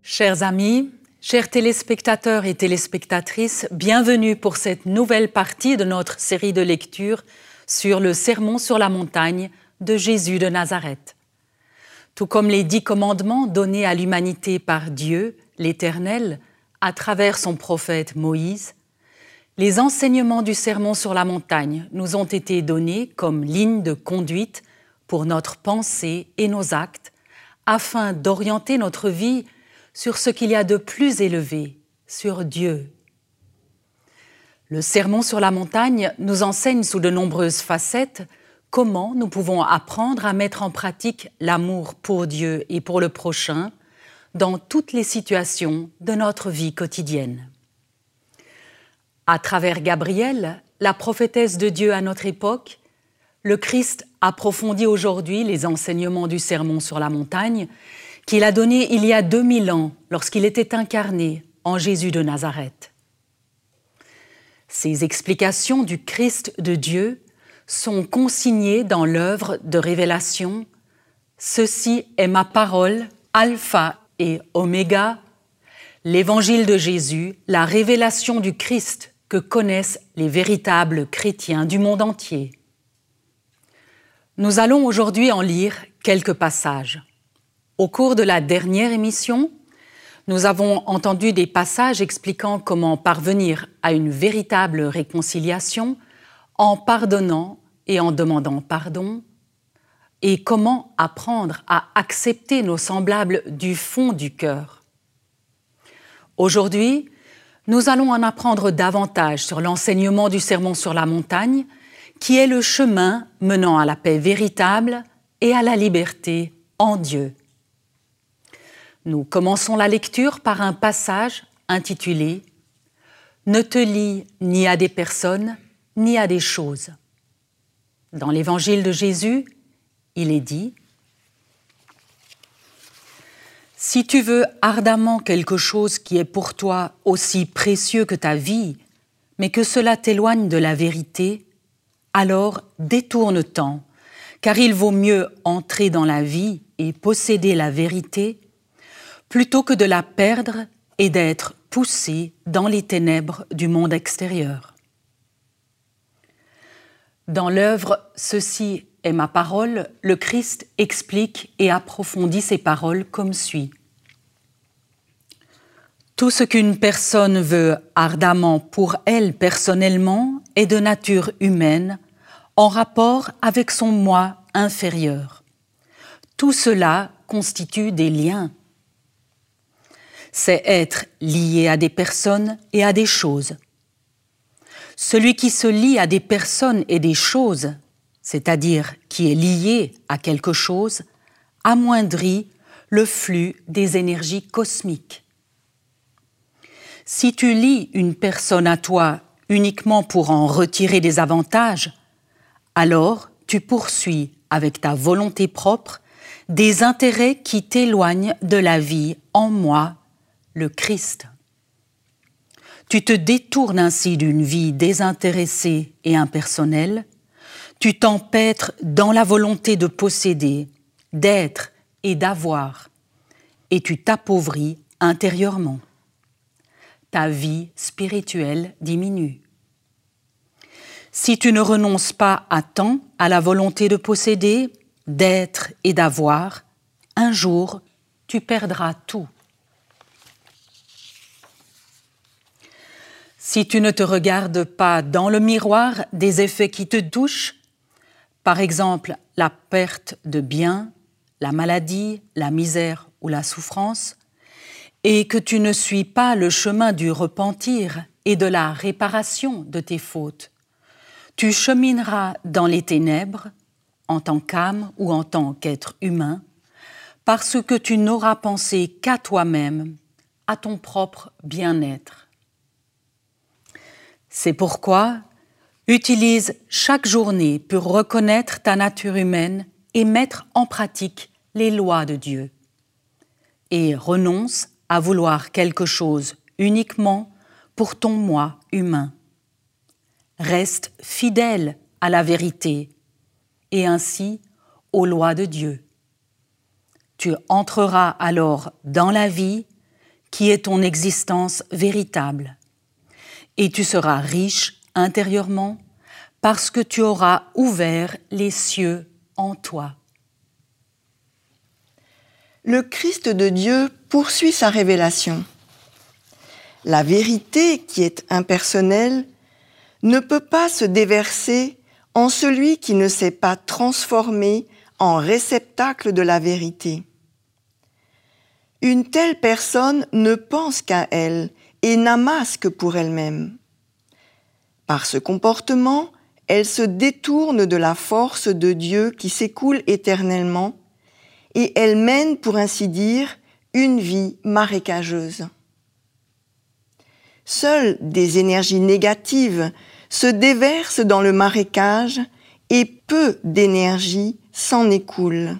Chers amis, chers téléspectateurs et téléspectatrices, bienvenue pour cette nouvelle partie de notre série de lectures sur le Sermon sur la montagne de Jésus de Nazareth. Tout comme les 10 commandements donnés à l'humanité par Dieu, l'Éternel, à travers son prophète Moïse, les enseignements du Sermon sur la montagne nous ont été donnés comme ligne de conduite pour notre pensée et nos actes, afin d'orienter notre vie sur ce qu'il y a de plus élevé, sur Dieu. Le Sermon sur la montagne nous enseigne sous de nombreuses facettes comment nous pouvons apprendre à mettre en pratique l'amour pour Dieu et pour le prochain dans toutes les situations de notre vie quotidienne. À travers Gabrielle, la prophétesse de Dieu à notre époque, le Christ approfondit aujourd'hui les enseignements du Sermon sur la montagne qu'il a donné il y a 2000 ans lorsqu'il était incarné en Jésus de Nazareth. Ces explications du Christ de Dieu sont consignées dans l'œuvre de révélation « Ceci est ma parole, alpha et oméga », l'évangile de Jésus, la révélation du Christ que connaissent les véritables chrétiens du monde entier. Nous allons aujourd'hui en lire quelques passages. Au cours de la dernière émission, nous avons entendu des passages expliquant comment parvenir à une véritable réconciliation en pardonnant et en demandant pardon, et comment apprendre à accepter nos semblables du fond du cœur. Aujourd'hui, nous allons en apprendre davantage sur l'enseignement du Sermon sur la montagne, qui est le chemin menant à la paix véritable et à la liberté en Dieu. Nous commençons la lecture par un passage intitulé « Ne te lie ni à des personnes, ni à des choses ». Dans l'évangile de Jésus, il est dit « Si tu veux ardemment quelque chose qui est pour toi aussi précieux que ta vie, mais que cela t'éloigne de la vérité, alors détourne-t'en, car il vaut mieux entrer dans la vie et posséder la vérité, plutôt que de la perdre et d'être poussé dans les ténèbres du monde extérieur. » Dans l'œuvre « Ceci est ma parole », le Christ explique et approfondit ses paroles comme suit. Tout ce qu'une personne veut ardemment pour elle personnellement est de nature humaine, en rapport avec son moi inférieur. Tout cela constitue des liens. C'est être lié à des personnes et à des choses. Celui qui se lie à des personnes et des choses, c'est-à-dire qui est lié à quelque chose, amoindrit le flux des énergies cosmiques. Si tu lies une personne à toi uniquement pour en retirer des avantages, alors tu poursuis avec ta volonté propre des intérêts qui t'éloignent de la vie en moi, le Christ. Tu te détournes ainsi d'une vie désintéressée et impersonnelle, tu t'empêtres dans la volonté de posséder, d'être et d'avoir, et tu t'appauvris intérieurement. Ta vie spirituelle diminue. Si tu ne renonces pas à temps à la volonté de posséder, d'être et d'avoir, un jour tu perdras tout. Si tu ne te regardes pas dans le miroir des effets qui te touchent, par exemple la perte de biens, la maladie, la misère ou la souffrance, et que tu ne suis pas le chemin du repentir et de la réparation de tes fautes, tu chemineras dans les ténèbres, en tant qu'âme ou en tant qu'être humain, parce que tu n'auras pensé qu'à toi-même, à ton propre bien-être. C'est pourquoi, utilise chaque journée pour reconnaître ta nature humaine et mettre en pratique les lois de Dieu. Et renonce à vouloir quelque chose uniquement pour ton moi humain. Reste fidèle à la vérité et ainsi aux lois de Dieu. Tu entreras alors dans la vie qui est ton existence véritable. Et tu seras riche intérieurement parce que tu auras ouvert les cieux en toi. Le Christ de Dieu poursuit sa révélation. La vérité, qui est impersonnelle, ne peut pas se déverser en celui qui ne s'est pas transformé en réceptacle de la vérité. Une telle personne ne pense qu'à elle et n'amasse que pour elle-même. Par ce comportement, elle se détourne de la force de Dieu qui s'écoule éternellement et elle mène, pour ainsi dire, une vie marécageuse. Seules des énergies négatives se déversent dans le marécage et peu d'énergie s'en écoule.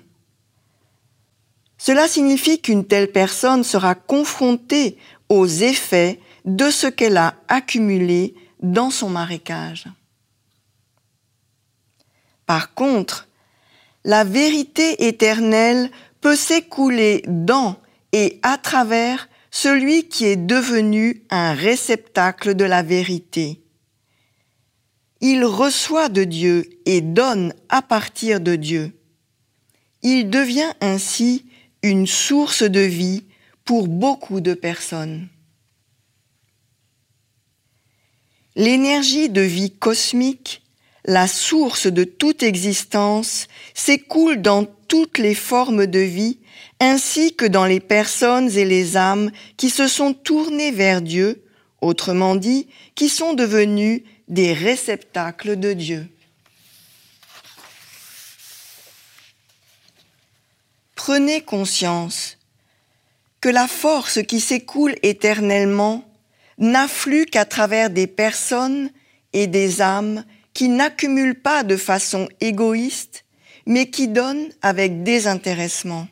Cela signifie qu'une telle personne sera confrontée aux effets de ce qu'elle a accumulé dans son marécage. Par contre, la vérité éternelle peut s'écouler dans et à travers celui qui est devenu un réceptacle de la vérité. Il reçoit de Dieu et donne à partir de Dieu. Il devient ainsi une source de vie pour beaucoup de personnes. L'énergie de vie cosmique, la source de toute existence, s'écoule dans toutes les formes de vie, ainsi que dans les personnes et les âmes qui se sont tournées vers Dieu, autrement dit, qui sont devenus des réceptacles de Dieu. Prenez conscience que la force qui s'écoule éternellement n'afflue qu'à travers des personnes et des âmes qui n'accumulent pas de façon égoïste, mais qui donnent avec désintéressement.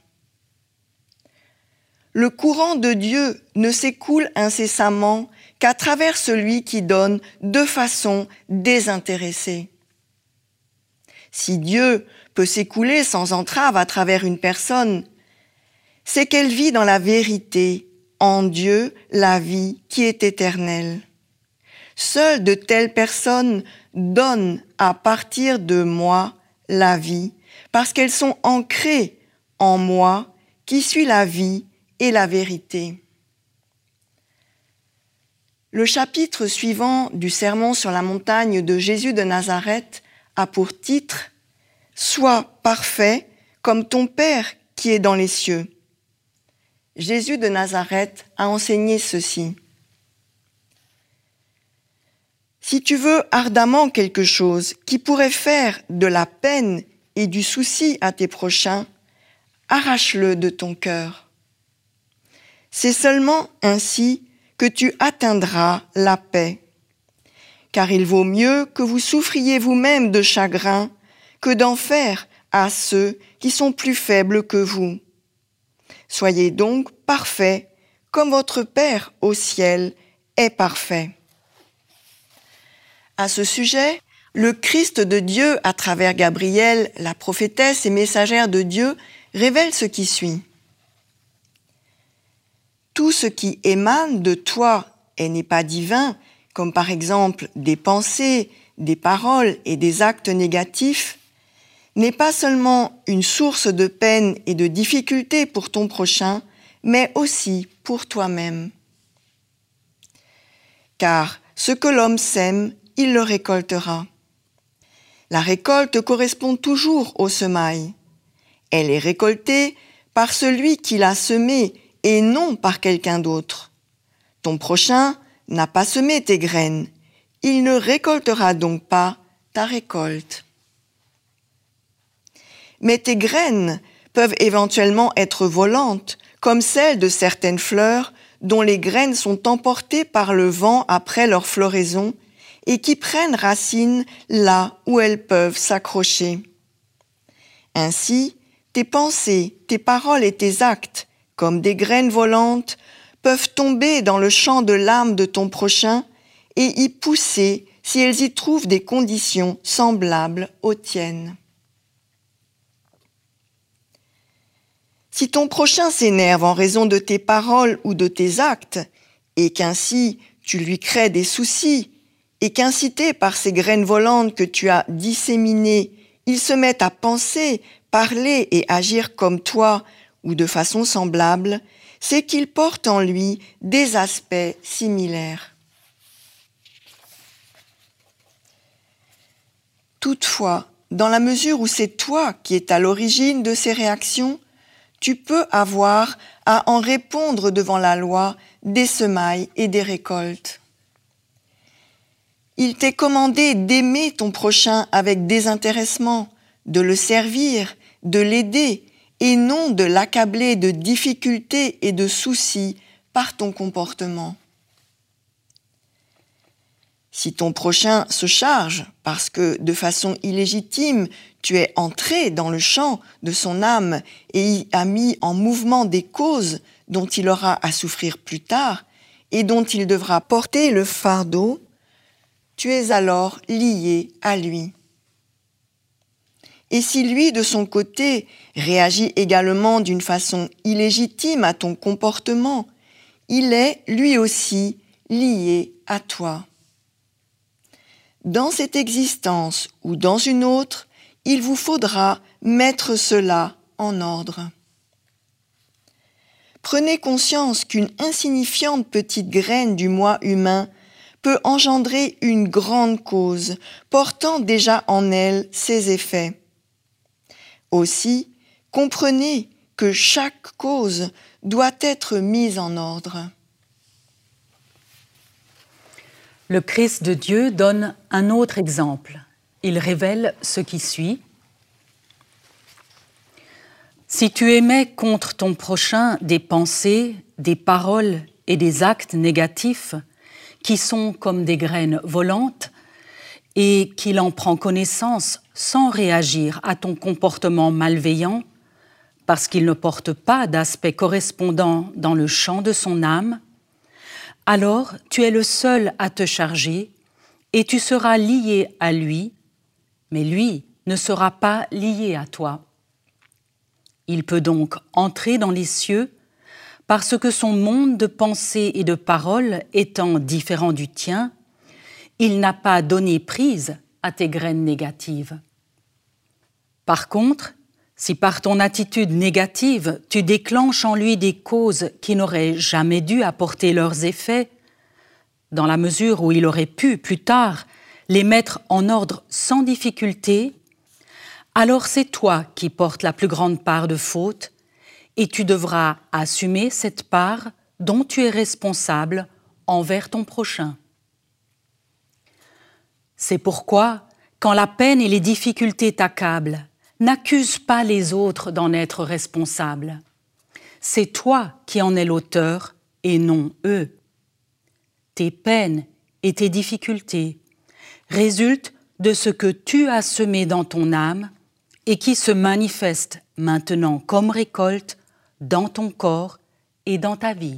Le courant de Dieu ne s'écoule incessamment qu'à travers celui qui donne de façon désintéressée. Si Dieu peut s'écouler sans entrave à travers une personne, c'est qu'elle vit dans la vérité, en Dieu, la vie qui est éternelle. Seules de telles personnes donnent à partir de moi la vie, parce qu'elles sont ancrées en moi, qui suis la vie et la vérité. Le chapitre suivant du Sermon sur la montagne de Jésus de Nazareth a pour titre « Sois parfait comme ton Père qui est dans les cieux ». Jésus de Nazareth a enseigné ceci. Si tu veux ardemment quelque chose qui pourrait faire de la peine et du souci à tes prochains, arrache-le de ton cœur. C'est seulement ainsi que tu atteindras la paix. Car il vaut mieux que vous souffriez vous-même de chagrin que d'en faire à ceux qui sont plus faibles que vous. Soyez donc parfaits comme votre Père au ciel est parfait. À ce sujet, le Christ de Dieu, à travers Gabriel, la prophétesse et messagère de Dieu, révèle ce qui suit. Tout ce qui émane de toi et n'est pas divin, comme par exemple des pensées, des paroles et des actes négatifs, n'est pas seulement une source de peine et de difficulté pour ton prochain, mais aussi pour toi-même. Car ce que l'homme sème, il le récoltera. La récolte correspond toujours au semail. Elle est récoltée par celui qui l'a semée et non par quelqu'un d'autre. Ton prochain n'a pas semé tes graines. Il ne récoltera donc pas ta récolte. Mais tes graines peuvent éventuellement être volantes, comme celles de certaines fleurs dont les graines sont emportées par le vent après leur floraison et qui prennent racine là où elles peuvent s'accrocher. Ainsi, tes pensées, tes paroles et tes actes, comme des graines volantes, peuvent tomber dans le champ de l'âme de ton prochain et y pousser si elles y trouvent des conditions semblables aux tiennes. Si ton prochain s'énerve en raison de tes paroles ou de tes actes, et qu'ainsi tu lui crées des soucis, et qu'incité par ces graines volantes que tu as disséminées, il se met à penser, parler et agir comme toi ou de façon semblable, c'est qu'il porte en lui des aspects similaires. Toutefois, dans la mesure où c'est toi qui es à l'origine de ces réactions, tu peux avoir à en répondre devant la loi des semailles et des récoltes. Il t'est commandé d'aimer ton prochain avec désintéressement, de le servir, de l'aider, et non de l'accabler de difficultés et de soucis par ton comportement. Si ton prochain se charge parce que, de façon illégitime, tu es entré dans le champ de son âme et y as mis en mouvement des causes dont il aura à souffrir plus tard et dont il devra porter le fardeau, tu es alors lié à lui. Et si lui, de son côté, réagit également d'une façon illégitime à ton comportement, il est, lui aussi, lié à toi. Dans cette existence ou dans une autre, il vous faudra mettre cela en ordre. Prenez conscience qu'une insignifiante petite graine du moi humain peut engendrer une grande cause, portant déjà en elle ses effets. Aussi, comprenez que chaque cause doit être mise en ordre. Le Christ de Dieu donne un autre exemple. Il révèle ce qui suit. Si tu émets contre ton prochain des pensées, des paroles et des actes négatifs qui sont comme des graines volantes et qu'il en prend connaissance sans réagir à ton comportement malveillant parce qu'il ne porte pas d'aspect correspondant dans le champ de son âme, alors tu es le seul à te charger et tu seras lié à lui, mais lui ne sera pas lié à toi. Il peut donc entrer dans les cieux parce que son monde de pensée et de parole étant différent du tien, il n'a pas donné prise à tes graines négatives. Par contre, si par ton attitude négative, tu déclenches en lui des causes qui n'auraient jamais dû apporter leurs effets, dans la mesure où il aurait pu, plus tard, les mettre en ordre sans difficulté, alors c'est toi qui portes la plus grande part de faute et tu devras assumer cette part dont tu es responsable envers ton prochain. C'est pourquoi, quand la peine et les difficultés t'accablent, n'accuse pas les autres d'en être responsables. C'est toi qui en es l'auteur et non eux. Tes peines et tes difficultés résultent de ce que tu as semé dans ton âme et qui se manifeste maintenant comme récolte dans ton corps et dans ta vie.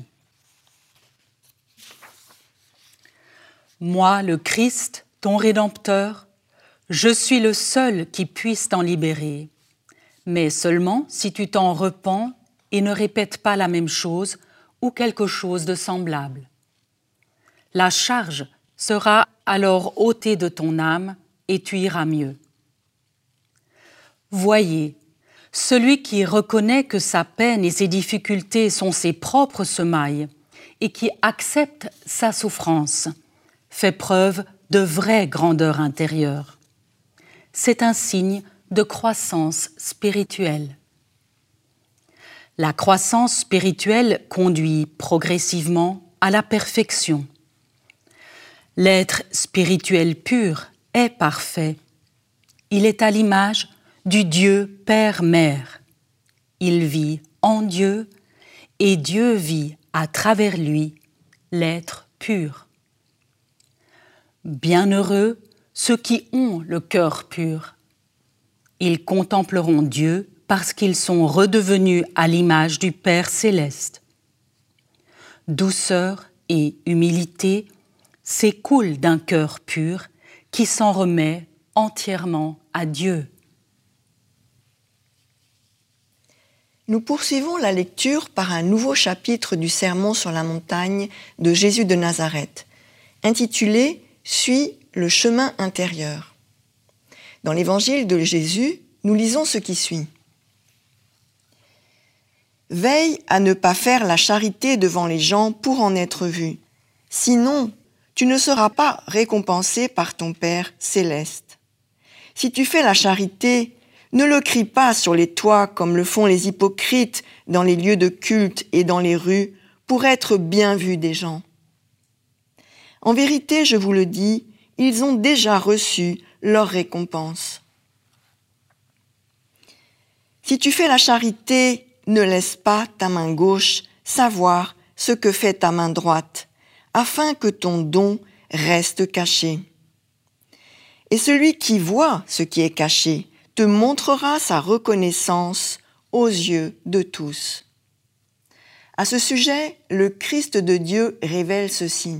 Moi, le Christ, ton Rédempteur, je suis le seul qui puisse t'en libérer, mais seulement si tu t'en repens et ne répètes pas la même chose ou quelque chose de semblable. La charge sera alors ôtée de ton âme et tu iras mieux. Voyez, celui qui reconnaît que sa peine et ses difficultés sont ses propres semailles et qui accepte sa souffrance fait preuve de vraie grandeur intérieure. C'est un signe de croissance spirituelle. La croissance spirituelle conduit progressivement à la perfection. L'être spirituel pur est parfait. Il est à l'image du Dieu Père-Mère. Il vit en Dieu et Dieu vit à travers lui, l'être pur. Bienheureux ceux qui ont le cœur pur. Ils contempleront Dieu parce qu'ils sont redevenus à l'image du Père céleste. Douceur et humilité s'écoulent d'un cœur pur qui s'en remet entièrement à Dieu. Nous poursuivons la lecture par un nouveau chapitre du Sermon sur la montagne de Jésus de Nazareth, intitulé « Suis le chemin intérieur ». Dans l'évangile de Jésus, nous lisons ce qui suit. « Veille à ne pas faire la charité devant les gens pour en être vu. Sinon, tu ne seras pas récompensé par ton Père céleste. Si tu fais la charité, ne le crie pas sur les toits comme le font les hypocrites dans les lieux de culte et dans les rues pour être bien vus des gens. En vérité, je vous le dis, ils ont déjà reçu leur récompense. Si tu fais la charité, ne laisse pas ta main gauche savoir ce que fait ta main droite, afin que ton don reste caché. Et celui qui voit ce qui est caché te montrera sa reconnaissance aux yeux de tous. À ce sujet, le Christ de Dieu révèle ceci.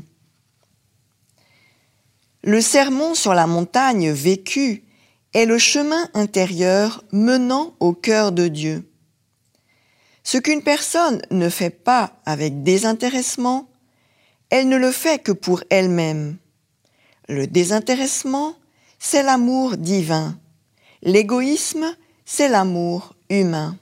Le sermon sur la montagne vécu est le chemin intérieur menant au cœur de Dieu. Ce qu'une personne ne fait pas avec désintéressement, elle ne le fait que pour elle-même. Le désintéressement, c'est l'amour divin. L'égoïsme, c'est l'amour humain.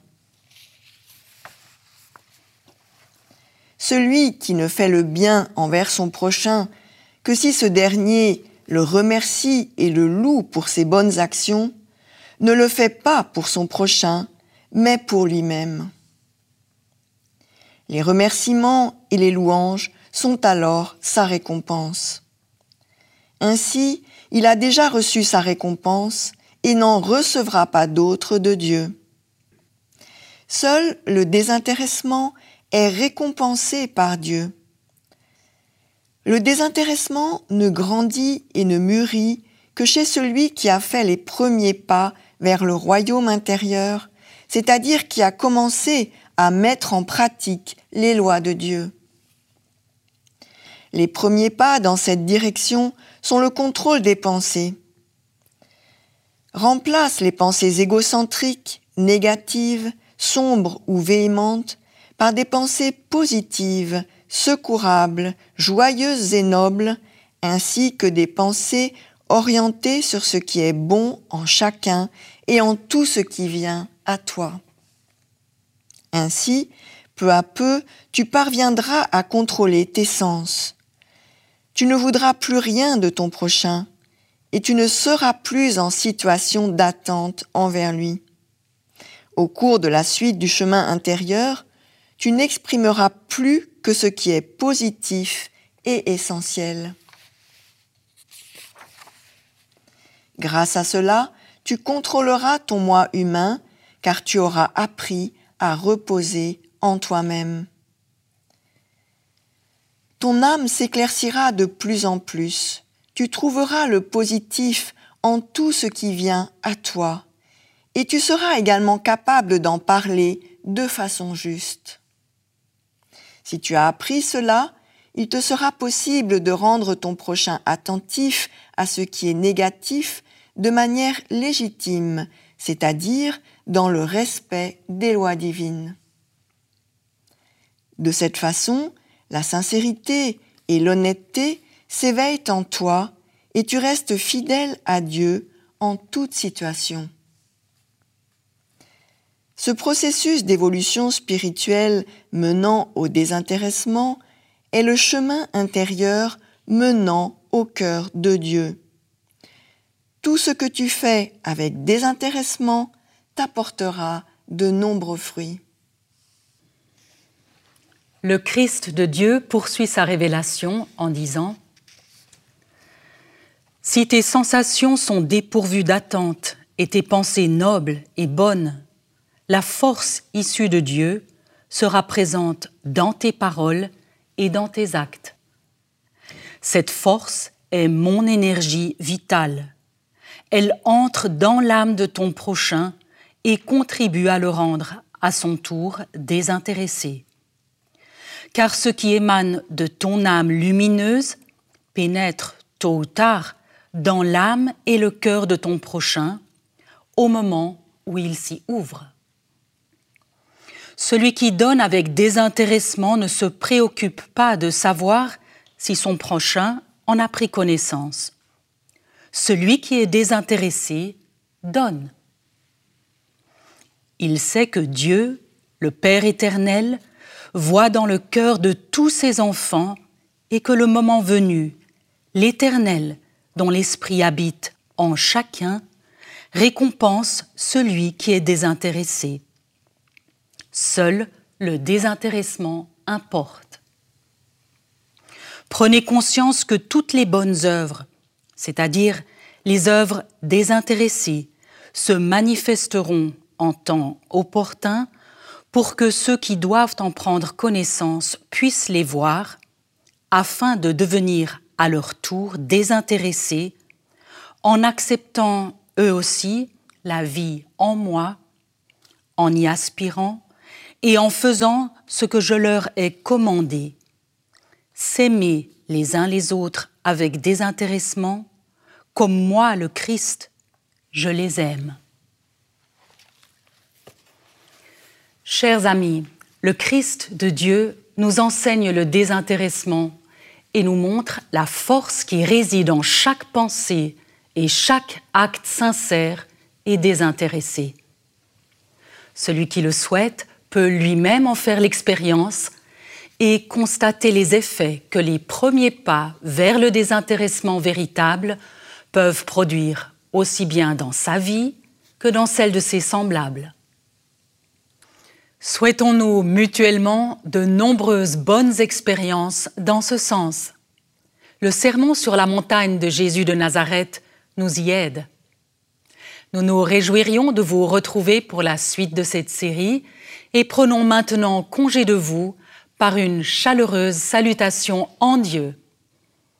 Celui qui ne fait le bien envers son prochain que si ce dernier le remercie et le loue pour ses bonnes actions, ne le fait pas pour son prochain, mais pour lui-même. Les remerciements et les louanges sont alors sa récompense. Ainsi, il a déjà reçu sa récompense et n'en recevra pas d'autre de Dieu. Seul le désintéressement est récompensé par Dieu. Le désintéressement ne grandit et ne mûrit que chez celui qui a fait les premiers pas vers le royaume intérieur, c'est-à-dire qui a commencé à mettre en pratique les lois de Dieu. Les premiers pas dans cette direction sont le contrôle des pensées. Remplace les pensées égocentriques, négatives, sombres ou véhémentes par des pensées positives, secourables, joyeuses et nobles, ainsi que des pensées orientées sur ce qui est bon en chacun et en tout ce qui vient à toi. Ainsi, peu à peu, tu parviendras à contrôler tes sens. Tu ne voudras plus rien de ton prochain et tu ne seras plus en situation d'attente envers lui. Au cours de la suite du chemin intérieur, tu n'exprimeras plus que ce qui est positif et essentiel. Grâce à cela, tu contrôleras ton moi humain car tu auras appris à reposer en toi-même. Ton âme s'éclaircira de plus en plus. Tu trouveras le positif en tout ce qui vient à toi et tu seras également capable d'en parler de façon juste. Si tu as appris cela, il te sera possible de rendre ton prochain attentif à ce qui est négatif de manière légitime, c'est-à-dire dans le respect des lois divines. De cette façon, la sincérité et l'honnêteté s'éveillent en toi et tu restes fidèle à Dieu en toute situation. Ce processus d'évolution spirituelle menant au désintéressement est le chemin intérieur menant au cœur de Dieu. Tout ce que tu fais avec désintéressement t'apportera de nombreux fruits. Le Christ de Dieu poursuit sa révélation en disant « Si tes sensations sont dépourvues d'attente et tes pensées nobles et bonnes, la force issue de Dieu sera présente dans tes paroles et dans tes actes. Cette force est mon énergie vitale. Elle entre dans l'âme de ton prochain et contribue à le rendre à son tour désintéressé. Car ce qui émane de ton âme lumineuse pénètre tôt ou tard dans l'âme et le cœur de ton prochain au moment où il s'y ouvre. Celui qui donne avec désintéressement ne se préoccupe pas de savoir si son prochain en a pris connaissance. Celui qui est désintéressé donne. Il sait que Dieu, le Père éternel, voit dans le cœur de tous ses enfants et que le moment venu, l'Éternel, dont l'Esprit habite en chacun, récompense celui qui est désintéressé. Seul le désintéressement importe. Prenez conscience que toutes les bonnes œuvres, c'est-à-dire les œuvres désintéressées, se manifesteront en temps opportun pour que ceux qui doivent en prendre connaissance puissent les voir, afin de devenir à leur tour désintéressés, en acceptant eux aussi la vie en moi, en y aspirant et en faisant ce que je leur ai commandé, s'aimer les uns les autres avec désintéressement, comme moi, le Christ, je les aime. Chers amis, le Christ de Dieu nous enseigne le désintéressement et nous montre la force qui réside en chaque pensée et chaque acte sincère et désintéressé. Celui qui le souhaite peut lui-même en faire l'expérience et constater les effets que les premiers pas vers le désintéressement véritable peuvent produire aussi bien dans sa vie que dans celle de ses semblables. Souhaitons-nous mutuellement de nombreuses bonnes expériences dans ce sens. Le sermon sur la montagne de Jésus de Nazareth nous y aide. Nous nous réjouirions de vous retrouver pour la suite de cette série et prenons maintenant congé de vous par une chaleureuse salutation en Dieu.